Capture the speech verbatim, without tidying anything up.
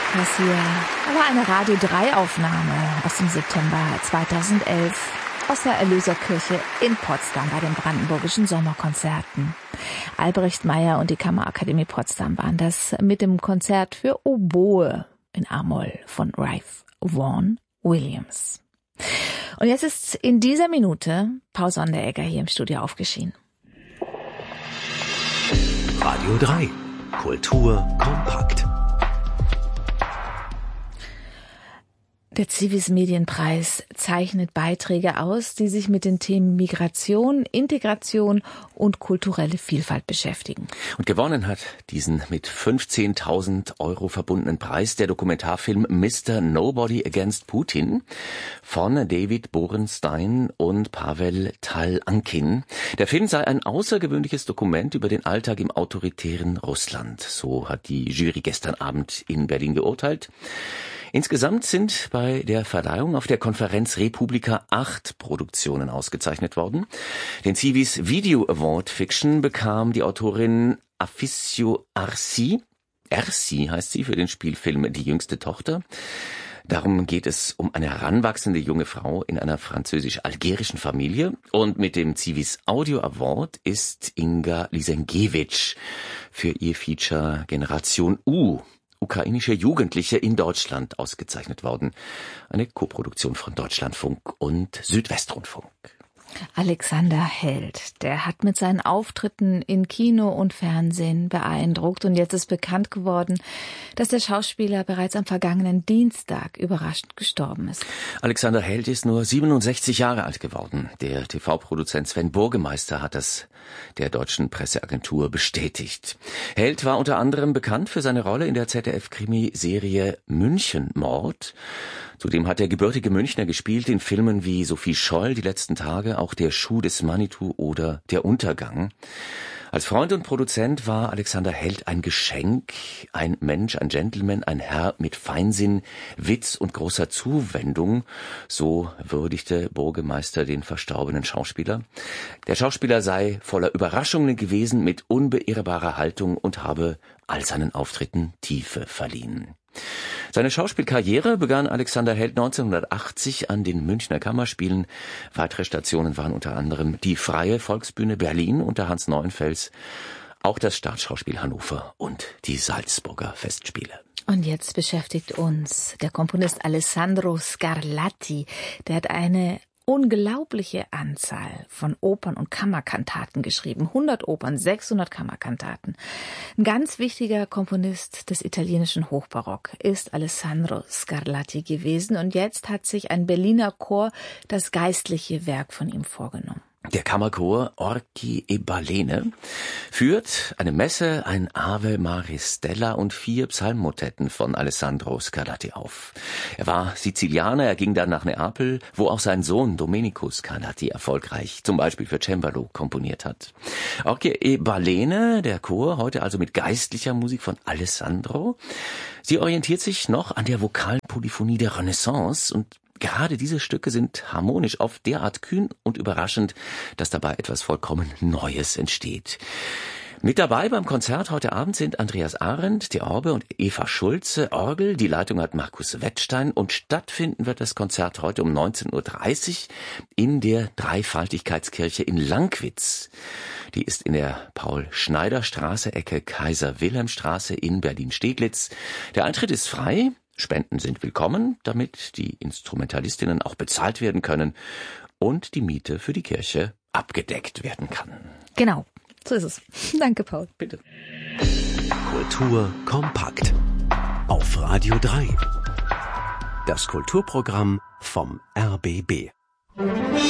Das hier war eine Radio drei Aufnahme aus dem September zweitausendelf aus der Erlöserkirche in Potsdam bei den Brandenburgischen Sommerkonzerten. Albrecht Meyer und die Kammerakademie Potsdam waren das mit dem Konzert für Oboe in A-Moll von Ralph Vaughan Williams. Und jetzt ist in dieser Minute Paul Sonderegger hier im Studio aufgeschieden. Radio drei. Kultur kompakt. Der Zivis Medienpreis zeichnet Beiträge aus, die sich mit den Themen Migration, Integration und kulturelle Vielfalt beschäftigen. Und gewonnen hat diesen mit fünfzehntausend Euro verbundenen Preis der Dokumentarfilm Mister Nobody Against Putin von David Borenstein und Pavel Tal-Ankin. Der Film sei ein außergewöhnliches Dokument über den Alltag im autoritären Russland. So hat die Jury gestern Abend in Berlin geurteilt. Insgesamt sind bei der Verleihung auf der Konferenz Republika acht Produktionen ausgezeichnet worden. Den Civis Video Award Fiction bekam die Autorin Afisio Arsi. Ersi heißt sie für den Spielfilm Die jüngste Tochter. Darum geht es um eine heranwachsende junge Frau in einer französisch-algerischen Familie. Und mit dem Civis Audio Award ist Inga Lisenkiewicz für ihr Feature Generation U, ukrainische Jugendliche in Deutschland, ausgezeichnet worden. Eine Koproduktion von Deutschlandfunk und Südwestrundfunk. Alexander Held, der hat mit seinen Auftritten in Kino und Fernsehen beeindruckt und jetzt ist bekannt geworden, dass der Schauspieler bereits am vergangenen Dienstag überraschend gestorben ist. Alexander Held ist nur siebenundsechzig Jahre alt geworden. Der T V-Produzent Sven Burgemeister hat das der deutschen Presseagentur bestätigt. Held war unter anderem bekannt für seine Rolle in der Z D F-Krimiserie Münchenmord. Zudem hat der gebürtige Münchner gespielt in Filmen wie Sophie Scholl, Die letzten Tage, auch Der Schuh des Manitou oder Der Untergang. Als Freund und Produzent war Alexander Held ein Geschenk, ein Mensch, ein Gentleman, ein Herr mit Feinsinn, Witz und großer Zuwendung. So würdigte Burgemeister den verstorbenen Schauspieler. Der Schauspieler sei voller Überraschungen gewesen, mit unbeirrbarer Haltung und habe all seinen Auftritten Tiefe verliehen. Seine Schauspielkarriere begann Alexander Held neunzehnhundertachtzig an den Münchner Kammerspielen. Weitere Stationen waren unter anderem die Freie Volksbühne Berlin unter Hans Neuenfels, auch das Staatsschauspiel Hannover und die Salzburger Festspiele. Und jetzt beschäftigt uns der Komponist Alessandro Scarlatti. Der hat eine unglaubliche Anzahl von Opern und Kammerkantaten geschrieben. hundert Opern, sechshundert Kammerkantaten. Ein ganz wichtiger Komponist des italienischen Hochbarock ist Alessandro Scarlatti gewesen. Und jetzt hat sich ein Berliner Chor das geistliche Werk von ihm vorgenommen. Der Kammerchor Orchi e Balene führt eine Messe, ein Ave Maristella und vier Psalmmotetten von Alessandro Scarlatti auf. Er war Sizilianer, er ging dann nach Neapel, wo auch sein Sohn Domenico Scarlatti erfolgreich zum Beispiel für Cembalo komponiert hat. Orchi e Balene, der Chor, heute also mit geistlicher Musik von Alessandro. Sie orientiert sich noch an der Vokalpolyphonie der Renaissance und gerade diese Stücke sind harmonisch oft derart kühn und überraschend, dass dabei etwas vollkommen Neues entsteht. Mit dabei beim Konzert heute Abend sind Andreas Arendt, Theorbe und Eva Schulze, Orgel. Die Leitung hat Markus Wettstein und stattfinden wird das Konzert heute um neunzehn Uhr dreißig in der Dreifaltigkeitskirche in Lankwitz. Die ist in der Paul-Schneider-Straße, Ecke Kaiser-Wilhelm-Straße in Berlin-Steglitz. Der Eintritt ist frei. Spenden sind willkommen, damit die Instrumentalistinnen auch bezahlt werden können und die Miete für die Kirche abgedeckt werden kann. Genau, so ist es. Danke, Paul. Bitte. Kultur kompakt auf Radio drei. Das Kulturprogramm vom R B B.